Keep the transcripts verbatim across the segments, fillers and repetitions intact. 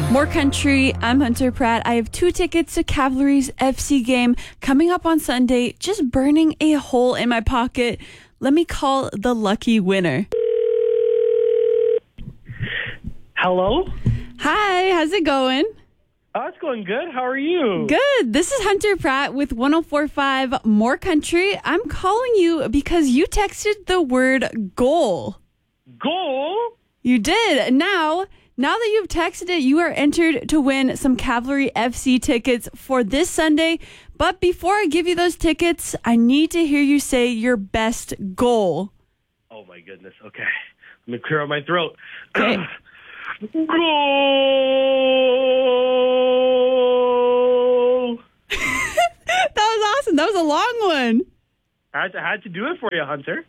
More country. I'm Hunter Pratt. I have two tickets to Cavalry's F C game coming up on Sunday, just burning a hole in my pocket. Let me call the lucky winner. Hello? Hi, how's it going? Oh, it's going good. How are you? Good. This is Hunter Pratt with one oh four point five More Country. I'm calling you because you texted the word goal. Goal? You did. Now... Now that you've texted it, you are entered to win some Cavalry F C tickets for this Sunday. But before I give you those tickets, I need to hear you say your best goal. Oh, my goodness. Okay. Let me clear out my throat. Okay. Goal! That was awesome. That was a long one. I had, to, I had to do it for you, Hunter.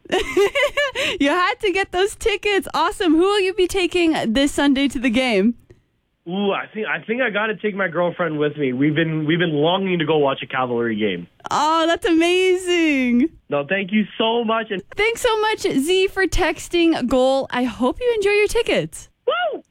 You had to get those tickets. Awesome. Who will you be taking this Sunday to the game? Ooh, I think I think I got to take my girlfriend with me. We've been we've been longing to go watch a Cavalry game. Oh, that's amazing. No, thank you so much. And thanks so much, Z, for texting goal. I hope you enjoy your tickets. Woo!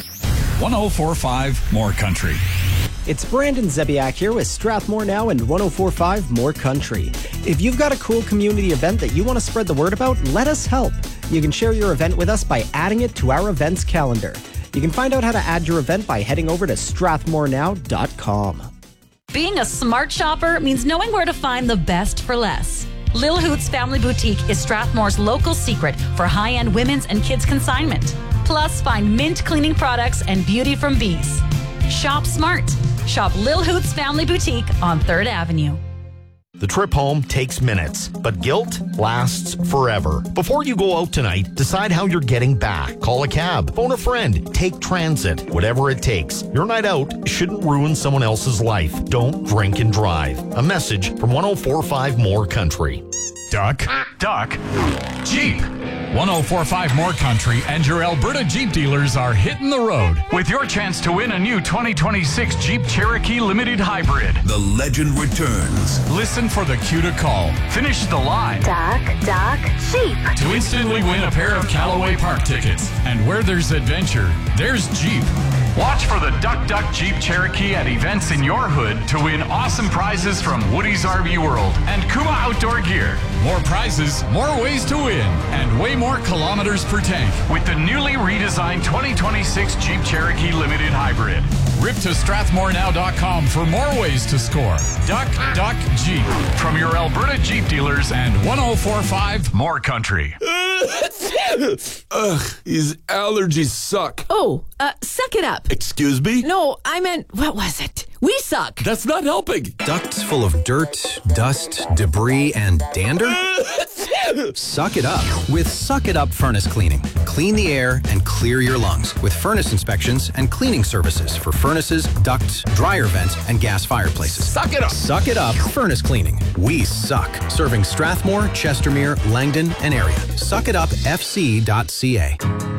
one oh four point five More Country. It's Brandon Zebiak here with Strathmore Now and one oh four point five More Country. If you've got a cool community event that you want to spread the word about, let us help. You can share your event with us by adding it to our events calendar. You can find out how to add your event by heading over to strathmore now dot com. Being a smart shopper means knowing where to find the best for less. Lil Hoots Family Boutique is Strathmore's local secret for high-end women's and kids' consignment. Plus, find mint cleaning products and beauty from bees. Shop smart. Shop Lil Hoots Family Boutique on third Avenue. The trip home takes minutes, but guilt lasts forever. Before you go out tonight, decide how you're getting back. Call a cab, phone a friend, take transit, whatever it takes. Your night out shouldn't ruin someone else's life. Don't drink and drive. A message from one oh four point five More Country. Duck, duck, Jeep. one oh four point five More Country and your Alberta Jeep dealers are hitting the road with your chance to win a new twenty twenty-six Jeep Cherokee Limited Hybrid. The legend returns. Listen for the cue to call. Finish the line. Duck, duck, Jeep. To instantly win a pair of Callaway Park tickets. And where there's adventure, there's Jeep. Watch for the Duck Duck Jeep Cherokee at events in your hood to win awesome prizes from Woody's R V World and Kuma Outdoor Gear. More prizes, more ways to win, and way more kilometers per tank with the newly redesigned twenty twenty-six Jeep Cherokee Limited Hybrid. Rip to strathmore now dot com for more ways to score. Duck, Duck, Jeep. From your Alberta Jeep dealers and one oh four point five More Country. Ugh, these allergies suck. Oh, uh, suck it up. Excuse me? No, I meant, what was it? We suck. That's not helping. Ducts full of dirt, dust, debris, and dander? Suck it up with Suck It Up Furnace Cleaning. Clean the air and clear your lungs with furnace inspections and cleaning services for furnaces, ducts, dryer vents, and gas fireplaces. Suck it up. Suck It Up Furnace Cleaning. We suck. Serving Strathmore, Chestermere, Langdon, and area. suck it up f c dot c a.